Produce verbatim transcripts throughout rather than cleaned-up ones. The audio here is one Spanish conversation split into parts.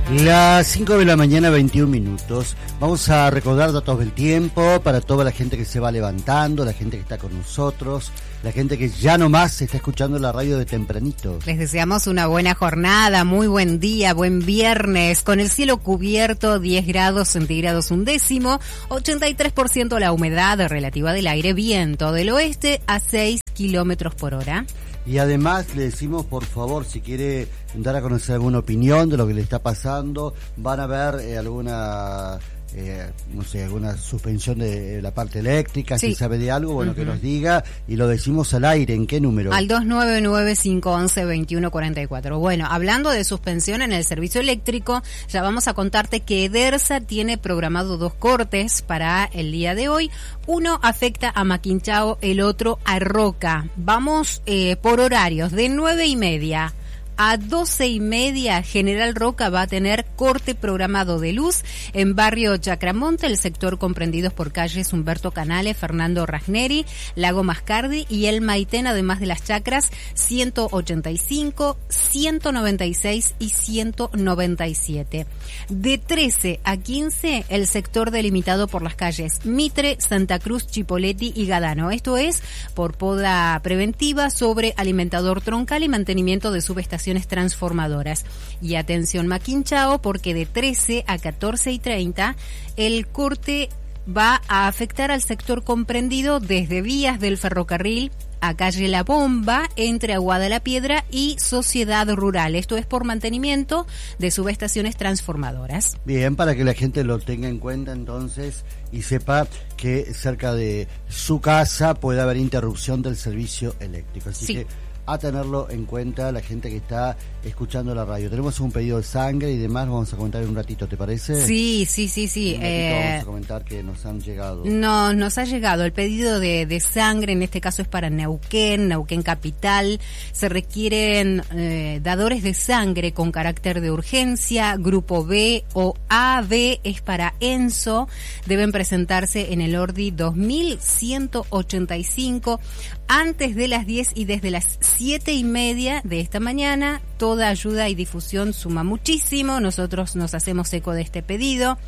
Las cinco de la mañana, veintiún minutos. Vamos a recordar datos del tiempo para toda la gente que se va levantando, la gente que está con nosotros, la gente que ya nomás está escuchando la radio de tempranito. Les deseamos una buena jornada, muy buen día, buen viernes, con el cielo cubierto, diez grados centígrados un décimo, ochenta y tres por ciento la humedad relativa del aire, viento del oeste a seis kilómetros por hora. Y además le decimos, por favor, si quiere dar a conocer alguna opinión de lo que le está pasando, van a ver eh, alguna, eh, no sé, alguna suspensión de la parte eléctrica, sí. Si sabe de algo, bueno, uh-huh. Que nos diga, y lo decimos al aire. ¿En qué número? Al dos nueve nueve, cinco once, veintiuno cuarenta y cuatro. Bueno, hablando de suspensión en el servicio eléctrico, ya vamos a contarte que Edersa tiene programado dos cortes para el día de hoy. Uno afecta a Maquinchao, el otro a Roca. Vamos eh, por horarios, de nueve y media a doce y media, General Roca va a tener corte programado de luz en barrio Chacramonte, el sector comprendidos por calles Humberto Canales, Fernando Ragneri, Lago Mascardi y El Maitén, además de las chacras ciento ochenta y cinco, ciento noventa y seis y ciento noventa y siete. De trece a quince, el sector delimitado por las calles Mitre, Santa Cruz, Chipoleti y Gadano. Esto es por poda preventiva sobre alimentador troncal y mantenimiento de subestaciones transformadoras. Y atención Maquinchao, porque de trece a catorce y treinta el corte va a afectar al sector comprendido desde vías del ferrocarril a calle La Bomba, entre Aguada la Piedra y Sociedad Rural. Esto es por mantenimiento de subestaciones transformadoras. Bien, para que la gente lo tenga en cuenta entonces y sepa que cerca de su casa puede haber interrupción del servicio eléctrico. Así sí. que a tenerlo en cuenta la gente que está escuchando la radio. Tenemos un pedido de sangre y demás, vamos a comentar en un ratito, ¿te parece? Sí, sí, sí, sí. En un ratito eh, vamos a comentar que nos han llegado. No, nos ha llegado el pedido de, de sangre, en este caso es para Neuquén, Neuquén Capital. Se requieren eh, dadores de sangre con carácter de urgencia, grupo B o A B es para Enzo. Deben presentarse en el Ordi dos mil ciento ochenta y cinco antes de las diez y desde las siete y media de esta mañana. Toda ayuda y difusión suma muchísimo. Nosotros nos hacemos eco de este pedido.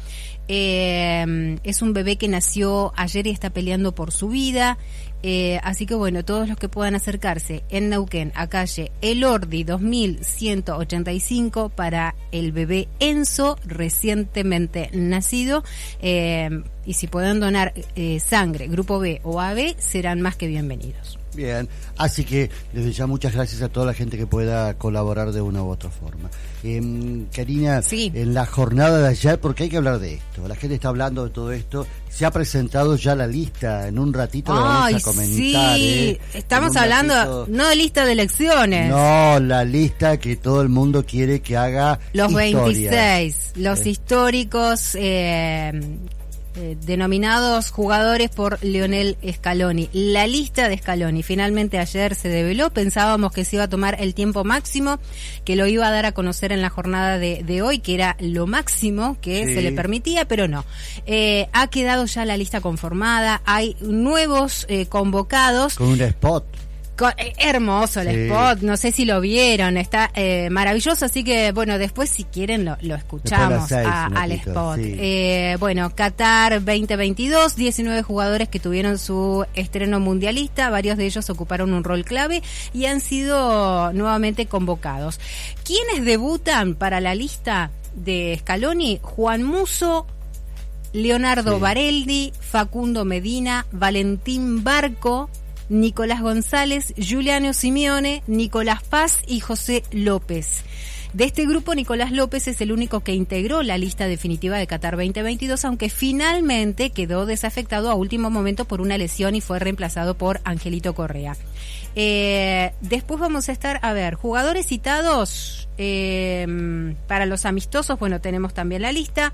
Eh, es un bebé que nació ayer y está peleando por su vida. Eh, así que bueno, todos los que puedan acercarse en Neuquén a calle El Ordi dos mil ciento ochenta y cinco para el bebé Enzo, recientemente nacido. Eh, y si pueden donar eh, sangre, grupo B o A B, serán más que bienvenidos. Bien, así que desde ya muchas gracias a toda la gente que pueda colaborar de una u otra forma. Eh, Karina, sí. En la jornada de ayer, porque hay que hablar de esto, la gente está hablando de todo esto, se ha presentado ya la lista, en un ratito lo vamos a comentar. Sí, eh. estamos hablando ratito, no de lista de elecciones. No, la lista que todo el mundo quiere que haga los historia. veintiséis, los eh. históricos eh, Eh, denominados jugadores por Lionel Scaloni. La lista de Scaloni finalmente ayer se develó. Pensábamos que se iba a tomar el tiempo máximo, que lo iba a dar a conocer en la jornada de, de hoy, que era lo máximo que sí. se le permitía, pero no. Eh, ha quedado ya la lista conformada, hay nuevos eh, convocados. Con un spot. Con, eh, hermoso el sí. spot, no sé si lo vieron, está eh, maravilloso, así que bueno, después si quieren lo, lo escuchamos seis, a, al spot. Sí. Eh, bueno, Qatar veinte veintidós, diecinueve jugadores que tuvieron su estreno mundialista, varios de ellos ocuparon un rol clave y han sido nuevamente convocados. ¿Quiénes debutan para la lista de Scaloni? Juan Musso, Leonardo sí. Bareldi, Facundo Medina, Valentín Barco, Nicolás González, Giuliano Simeone, Nicolás Paz y José López. De este grupo, Nicolás López es el único que integró la lista definitiva de Qatar veinte veintidós, aunque finalmente quedó desafectado a último momento por una lesión y fue reemplazado por Angelito Correa. Eh, después vamos a estar, a ver, jugadores citados eh, para los amistosos, bueno, tenemos también la lista.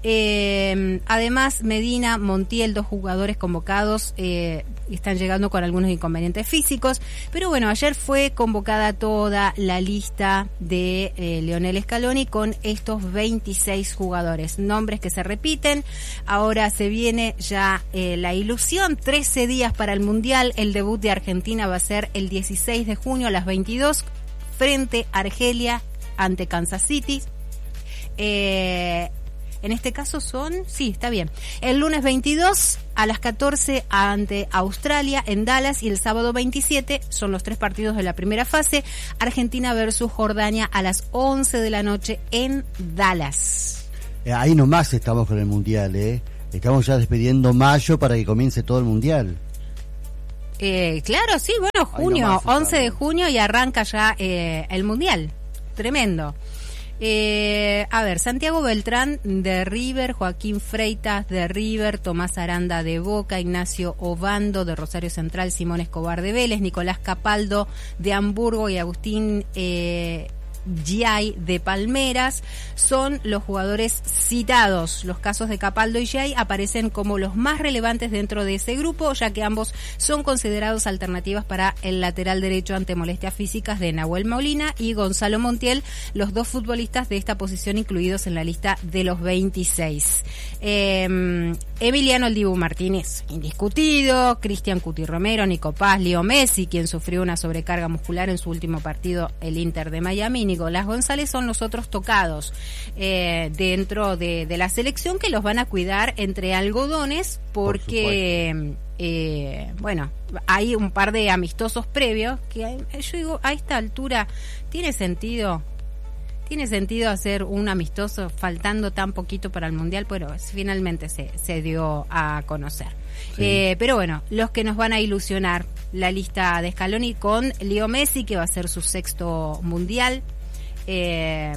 Eh, además, Medina, Montiel, dos jugadores convocados, eh, están llegando con algunos inconvenientes físicos, pero bueno, ayer fue convocada toda la lista de eh, Lionel Scaloni con estos veintiséis jugadores, nombres que se repiten. Ahora se viene ya eh, la ilusión, trece días para el Mundial. El debut de Argentina va a ser el dieciséis de junio a las veintidós frente a Argelia ante Kansas City. Eh, en este caso son, sí, está bien, el lunes veintidós a las catorce ante Australia en Dallas y el sábado veintisiete son los tres partidos de la primera fase, Argentina versus Jordania a las once de la noche en Dallas. Eh, ahí nomás estamos con el Mundial, ¿eh? Estamos ya despidiendo mayo para que comience todo el Mundial. Eh, claro, sí, bueno, junio, once de junio y arranca ya eh, el Mundial. Tremendo. Eh, a ver, Santiago Beltrán de River, Joaquín Freitas de River, Tomás Aranda de Boca, Ignacio Obando de Rosario Central, Simón Escobar de Vélez, Nicolás Capaldo de Hamburgo y Agustín eh, Giai de Palmeras son los jugadores citados. Los casos de Capaldo y Giai aparecen como los más relevantes dentro de ese grupo, ya que ambos son considerados alternativas para el lateral derecho ante molestias físicas de Nahuel Molina y Gonzalo Montiel, los dos futbolistas de esta posición incluidos en la lista de los veintiséis. Eh, Emiliano El Dibu Martínez, indiscutido, Cristian Cuti Romero, Nico Paz, Leo Messi, quien sufrió una sobrecarga muscular en su último partido, el Inter de Miami, Nicolás González son los otros tocados eh, dentro de, de la selección, que los van a cuidar entre algodones porque, Por eh, bueno, hay un par de amistosos previos que yo digo, a esta altura tiene sentido, tiene sentido hacer un amistoso faltando tan poquito para el Mundial, pero finalmente se, se dio a conocer. Sí. Eh, pero bueno, los que nos van a ilusionar, la lista de Scaloni con Leo Messi, que va a ser su sexto Mundial. Eh,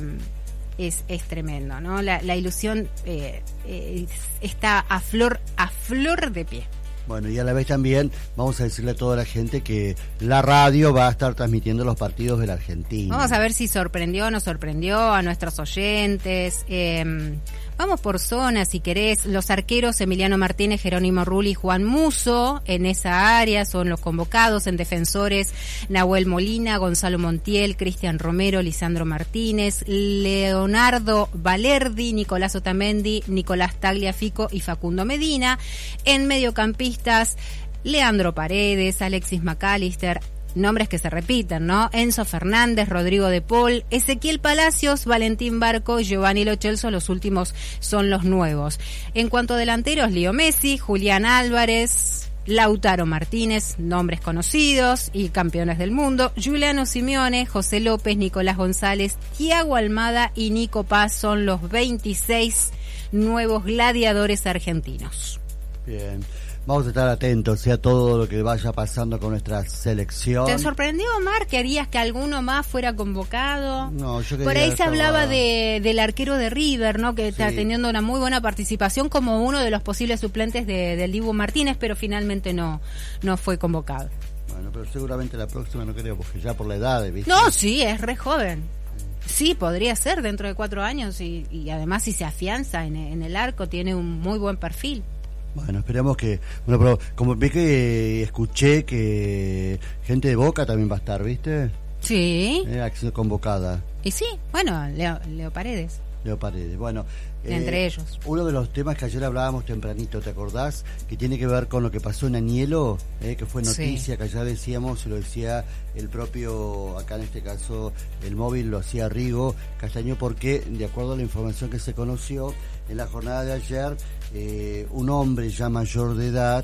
es, es tremendo, ¿no? La, la ilusión eh, eh, está a flor, a flor de pie. Bueno, y a la vez también vamos a decirle a toda la gente que la radio va a estar transmitiendo los partidos de la Argentina. Vamos a ver si sorprendió o no sorprendió a nuestros oyentes. Eh, vamos por zona, si querés. Los arqueros Emiliano Martínez, Jerónimo Rulli y Juan Musso en esa área son los convocados. En defensores, Nahuel Molina, Gonzalo Montiel, Cristian Romero, Lisandro Martínez, Leonardo Valerdi, Nicolás Otamendi, Nicolás Tagliafico y Facundo Medina. En mediocampistas, Leandro Paredes, Alexis McAllister, nombres que se repiten, ¿no? Enzo Fernández, Rodrigo de Paul, Ezequiel Palacios, Valentín Barco, Giovanni Lo Celso, los últimos son los nuevos. En cuanto a delanteros, Leo Messi, Julián Álvarez, Lautaro Martínez, nombres conocidos y campeones del mundo, Giuliano Simeone, José López, Nicolás González, Thiago Almada y Nico Paz son los veintiséis nuevos gladiadores argentinos. Bien. Vamos a estar atentos a todo lo que vaya pasando con nuestra selección. ¿Te sorprendió, Omar, que harías que alguno más fuera convocado? No, yo Por ahí se estaba... hablaba de, del arquero de River, ¿no? Que sí, está teniendo una muy buena participación como uno de los posibles suplentes de, del Dibu Martínez, pero finalmente no, no fue convocado. Bueno, pero seguramente la próxima no creo, porque ya por la edad, ¿viste? No, sí, es re joven. Sí, podría ser dentro de cuatro años y, y además si se afianza en, en el arco tiene un muy buen perfil. Bueno, esperemos que... Bueno, pero como vi que escuché que gente de Boca también va a estar, ¿viste? Sí. Eh, ha sido convocada. Y sí, bueno, Leo, Leo Paredes. Leo Paredes, bueno... Entre eh, ellos. Uno de los temas que ayer hablábamos tempranito, ¿te acordás? Que tiene que ver con lo que pasó en Anielo, eh, que fue noticia, sí, que allá decíamos, lo decía el propio, acá en este caso, el móvil lo hacía Rigo Castaño, porque de acuerdo a la información que se conoció, en la jornada de ayer, eh, un hombre ya mayor de edad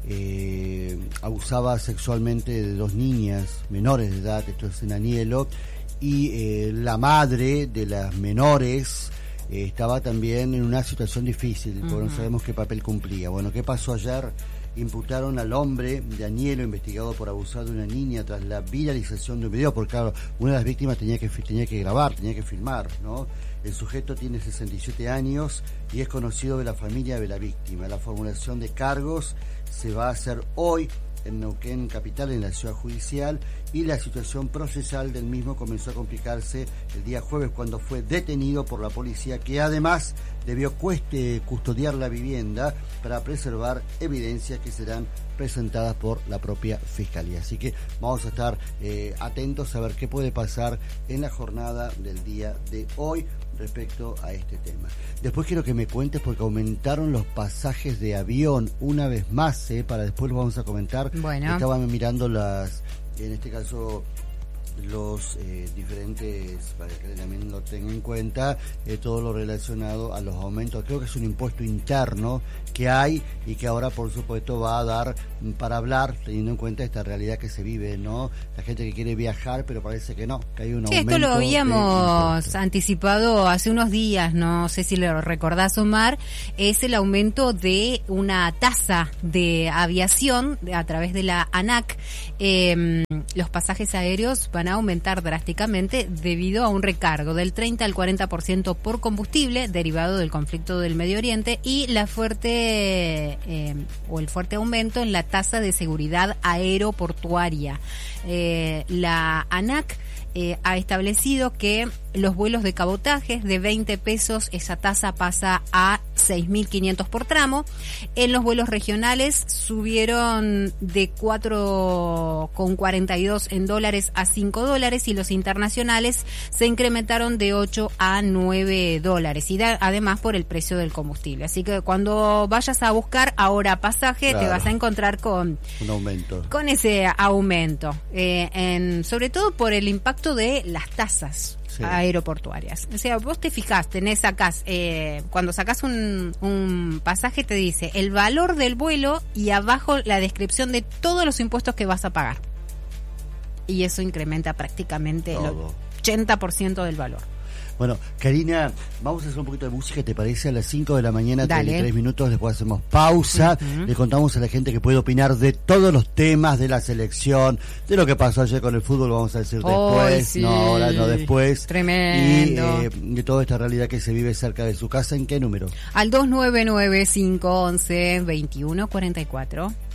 eh, abusaba sexualmente de dos niñas menores de edad, esto es en Anielo, y eh, la madre de las menores eh, estaba también en una situación difícil, porque uh-huh. no sabemos qué papel cumplía. Bueno, ¿qué pasó ayer? Imputaron al hombre de Anielo, investigado por abusar de una niña tras la viralización de un video, porque claro, una de las víctimas tenía que tenía que grabar, tenía que filmar, ¿no? El sujeto tiene sesenta y siete años y es conocido de la familia de la víctima. La formulación de cargos se va a hacer hoy en Neuquén Capital, en la ciudad judicial, y la situación procesal del mismo comenzó a complicarse el día jueves cuando fue detenido por la policía, que además debió cueste, custodiar la vivienda para preservar evidencias que serán presentadas por la propia Fiscalía. Así que vamos a estar eh, atentos a ver qué puede pasar en la jornada del día de hoy respecto a este tema. Después quiero que me cuentes, porque aumentaron los pasajes de avión una vez más, eh, para después lo vamos a comentar. Bueno. Estaban mirando las, en este caso, los eh, diferentes, para que también lo tengan en cuenta, eh, todo lo relacionado a los aumentos. Creo que es un impuesto interno que hay y que ahora por supuesto va a dar para hablar, teniendo en cuenta esta realidad que se vive, ¿no? La gente que quiere viajar, pero parece que no, que hay un sí, aumento. Esto lo habíamos anticipado hace unos días, no sé si lo recordás, Omar, es el aumento de una tasa de aviación a través de la ANAC. Eh, los pasajes aéreos van a aumentar drásticamente debido a un recargo del treinta al cuarenta por ciento por combustible derivado del conflicto del Medio Oriente y la fuerte eh, o el fuerte aumento en la tasa de seguridad aeroportuaria. Eh, la ANAC eh, ha establecido que los vuelos de cabotajes de veinte pesos, esa tasa pasa a seis mil quinientos por tramo. En los vuelos regionales subieron de cuatro con cuarenta y dos en dólares a cinco dólares y los internacionales se incrementaron de ocho a nueve dólares y da, además por el precio del combustible. Así que cuando vayas a buscar ahora pasaje, claro, te vas a encontrar con un aumento. Con ese aumento, eh, en, sobre todo por el impacto de las tasas. Sí. Aeroportuarias. O sea, vos te fijás, tenés, sacás, eh, cuando sacás un, un pasaje te dice el valor del vuelo y abajo la descripción de todos los impuestos que vas a pagar. Y eso incrementa prácticamente todo, el ochenta por ciento del valor. Bueno, Karina, vamos a hacer un poquito de música, ¿te parece? A las cinco de la mañana, treinta y tres minutos, después hacemos pausa, uh-huh. Le contamos a la gente que puede opinar de todos los temas de la selección, de lo que pasó ayer con el fútbol, vamos a decir después, sí. no ahora, no después. Tremendo. Y eh, de toda esta realidad que se vive cerca de su casa, ¿en qué número? Al dos nueve nueve, cinco uno uno, dos uno cuatro cuatro.